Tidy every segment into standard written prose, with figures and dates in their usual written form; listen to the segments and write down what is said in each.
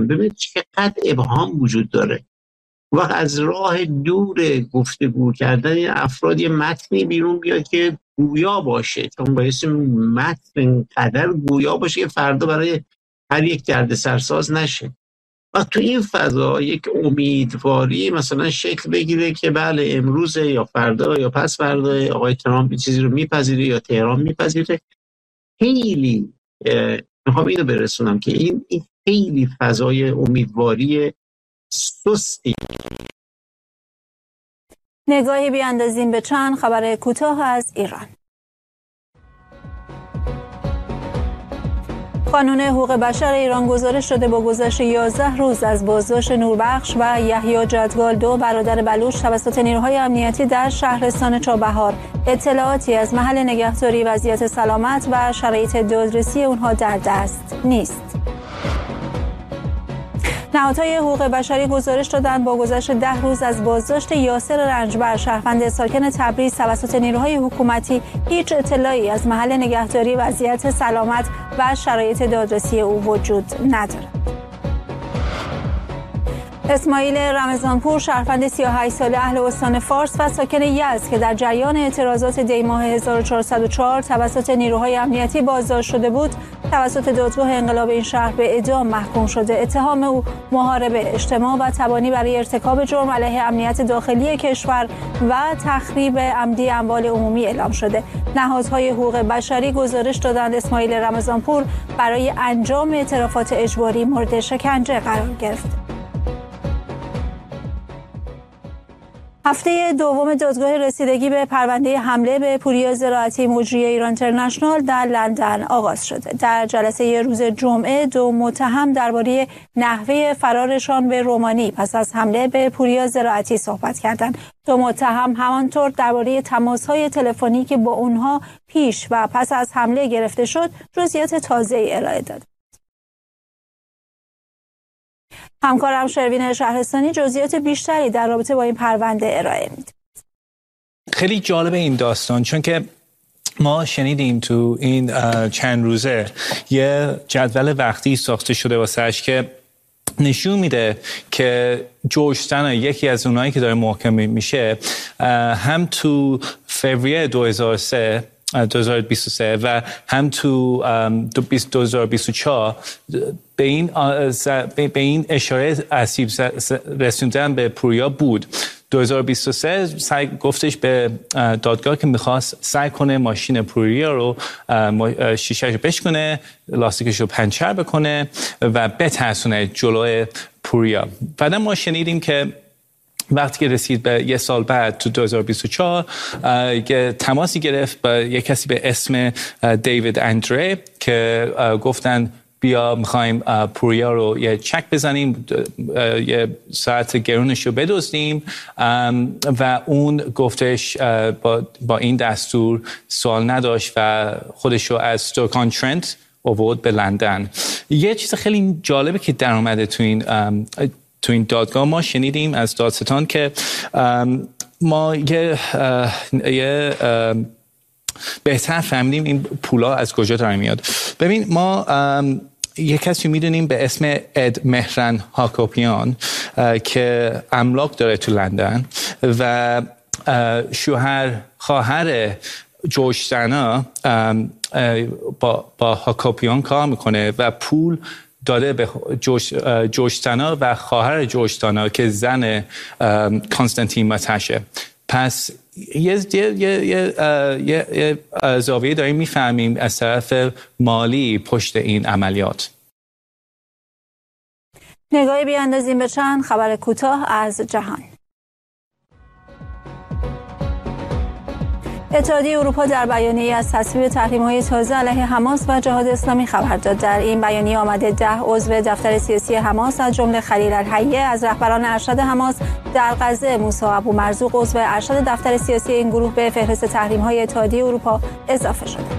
میکنن. ببینید چقدر ابهام وجود داره. و از راه دور گفتگو کردن افراد یه متنی بیرون بیاد که گویا باشه، چون باعث متن قدر گویا باشه که فردا برای هر یک دردسرساز نشه. و تو این فضا یک امیدواری مثلا شکل بگیره که بله امروز یا فردا یا پس فردا آقای ترامپ چیزی رو میپذیره یا تهران میپذیره. خیلی میخوام اینو برسونم که این خیلی فضای امیدواری سستی. نگاهی بیاندازیم به چند خبر کوتاه از ایران. قانون حقوق بشر ایران گزارش شده با گذشت 11 روز از بازداشت نوربخش و یحیی جدگال، دو برادر بلوچ، توسط نیروهای امنیتی در شهرستان چابهار، اطلاعاتی از محل نگهداری، وضعیت سلامت و شرایط دادرسی اونها در دست نیست. نهادهای حقوق بشری گزارش دادند با گذشت 10 روز از بازداشت یاسر رنجبر، شهروند ساکن تبریز، توسط نیروهای حکومتی هیچ اطلاعی از محل نگهداری، وضعیت سلامت و شرایط دادرسی او وجود ندارد. اسماعیل رمضانپور، شهروند 38 ساله اهل استان فارس و ساکن یزد که در جریان اعتراضات دی‌ماه 1404 توسط نیروهای امنیتی بازداشت شده بود، توسط دادگاه انقلاب این شهر به اعدام محکوم شده. اتهام او محاربه اجتماع و تبانی برای ارتکاب جرم علیه امنیت داخلی کشور و تخریب عمدی اموال عمومی اعلام شده. نهادهای حقوق بشری گزارش دادند اسماعیل رمضانپور برای انجام اعترافات اجباری مورد شکنجه قرار گرفت. هفته دوم دادگاه رسیدگی به پرونده حمله به پوریا زراعتی مجری ایران اینترنشنال در لندن آغاز شده. در جلسه روز جمعه دو متهم درباره نحوه فرارشان به رومانی پس از حمله به پوریا زراعتی صحبت کردند. دو متهم همانطور درباره تماس‌های تلفنی که با اونها پیش و پس از حمله گرفته شد جزئیات تازه‌ای ارائه دادند. همکارم شروین شهرستانی جزئیات بیشتری در رابطه با این پرونده ارائه میده. خیلی جالب این داستان، چون که ما شنیدیم تو این چند روزه یه جدول وقتی ساخته شده واسش که نشون میده که جورج تانر، یکی از اونایی که داره محاکمه میشه، هم تو فوریه 2023 و هم تو 2024 به این اشاره اسیب رسوندن به پوریا بود. 2023 گفتش به دادگاه که میخواست سعی کنه ماشین پوریا رو شیشه‌اش رو بشکنه، لاستیکش رو پنچر بکنه و بترسونه جلوی پوریا. بعدا ما شنیدیم که وقتی که رسید به یه سال بعد تو 2024 که تماسی گرفت با یه کسی به اسم دیوید اندره که گفتن بیا میخوایم پوریا رو یه چک بزنیم، یه ساعت گرونش رو بدزدیم، و اون گفتش با این دستور سوال نداشت و خودش رو از ستوکان ترنت آورد به لندن. یه چیز خیلی جالبه که در اومده تو این دادگاه، ما شنیدیم از دادستان که ما یه بهتر فهمیدیم این پولا از کجا داره میاد. ببین، ما یه کسی میدونیم به اسم اد مهران هاکوپیان که املاک داره تو لندن و خواهر جورج تانر با هاکوپیان کار میکنه و پول داده به جورج تانر و خواهر جورج تانر که زن کانستانتین ماتشه. پس یه زاویه داریم میفهمیم از طرف مالی پشت این عملیات. نگاهی بیاندازیم به چند خبر کوتاه از جهان. اتحادیه اروپا در بیانیه‌ای از تصویب تحریم‌های تازه علیه حماس و جهاد اسلامی خبر داد. در این بیانیه آمده 10 عضو دفتر سیاسی حماس از جمله خلیل الحیه از رهبران ارشد حماس در غزه، موسی ابومرزوق عضو ارشد دفتر سیاسی این گروه به فهرست تحریم‌های اتحادیه اروپا اضافه شده.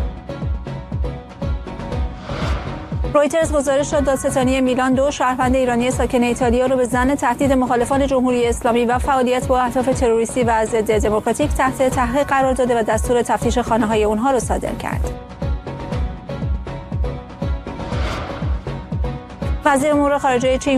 رویترز گزارش داد دادستانی میلان دو شهروند ایرانی ساکن ایتالیا رو به ظن تهدید مخالفان جمهوری اسلامی و فعالیت با اهداف تروریستی و ضد دموکراتیک تحت تحقیق قرار داده و دستور تفتیش خانه‌های اونها رو صادر کرد. وزیر امور خارجه چین